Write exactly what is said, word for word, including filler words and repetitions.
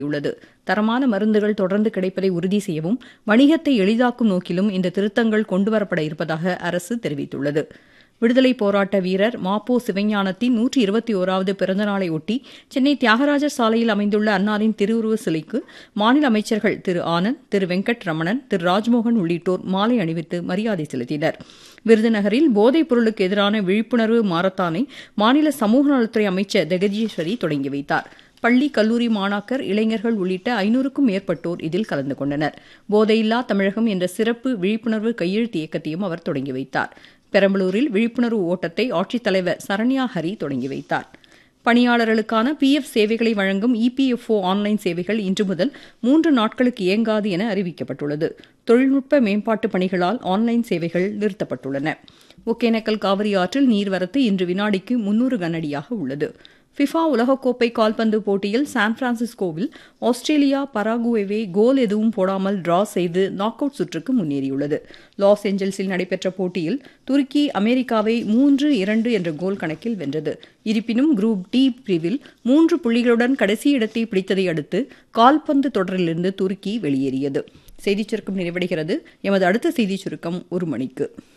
உள்ளது. தரமான மருந்துகள் தொடர்ந்து கிடைப்பதை உறுதி செய்யவும் வணிகத்தை எளிதாக்கும் நோக்கிலும் இந்த திருத்தங்கள் கொண்டுவரப்பட இருப்பதாக அரசு தெரிவித்துள்ளது. விடுதலைப் போராட்ட வீரர் மாப்போ சிவஞானத்தின் நூற்றி இருபத்தி ஓராவது பிறந்தநாளை ஒட்டி சென்னை தியாகராஜர் சாலையில் அமைந்துள்ள அன்னாரின் திருவுருவ சிலைக்கு மாநில அமைச்சர்கள் திரு ஆனந்த், திரு வெங்கட் ரமணன், திரு ராஜ்மோகன் உள்ளிட்டோர் மாலை அணிவித்து மரியாதை செலுத்தினர். விருதுநகரில் போதைப் பொருளுக்கு எதிரான விழிப்புணர்வு மாரத்தானை மாநில சமூக நலத்துறை அமைச்சர் ஜெகதீஸ்வரி தொடங்கி வைத்தார். பள்ளி, கல்லூரி மாணாக்கர், இளைஞர்கள் உள்ளிட்ட ஐநூறுக்கும் மேற்பட்டோர் இதில் கலந்து கொண்டனர். போதையில்லா தமிழகம் என்ற சிறப்பு விழிப்புணர்வு கையெழுத்து இயக்கத்தையும் அவர் தொடங்கி வைத்தார். பெரம்பலூரில் விழிப்புணர்வு ஓட்டத்தை ஆட்சித்தலைவர் சரண்யா ஹரி தொடங்கி வைத்தார். பணியாளர்களுக்கான பி எஃப் சேவைகளை வழங்கும் இ பி எஃப் ஓ ஆன்லைன் சேவைகள் இன்று முதல் மூன்று நாட்களுக்கு இயங்காது என அறிவிக்கப்பட்டுள்ளது. தொழில்நுட்ப மேம்பாட்டு பணிகளால் ஆன்லைன் சேவைகள் நிறுத்தப்பட்டுள்ளன. ஒகேனக்கல் காவிரி ஆற்றில் நீர்வரத்து இன்று வினாடிக்கு முன்னூறு கனஅடியாக உள்ளது. ஃபிஃபா உலகக்கோப்பை கால்பந்து போட்டியில் சான் பிரான்சிஸ்கோவில் ஆஸ்திரேலியா பராகுவேவை கோல் எதுவும் போடாமல் டிரா செய்து நாக் அவுட் சுற்றுக்கு முன்னேறியுள்ளது. லாஸ் ஏஞ்சல்ஸில் நடைபெற்ற போட்டியில் துருக்கி அமெரிக்காவை மூன்று இரண்டு என்ற கோல் கணக்கில் வென்றது. இருப்பினும் குரூப் டி பிரிவில் மூன்று புள்ளிகளுடன் கடைசி இடத்தை பிடித்ததை அடுத்து கால்பந்து தொடரிலிருந்து துருக்கி வெளியேறியது. செய்திச் சுருக்கம் நிறைவடைகிறது. எமது அடுத்த செய்திச் சுருக்கம் ஒரு மணிக்கு.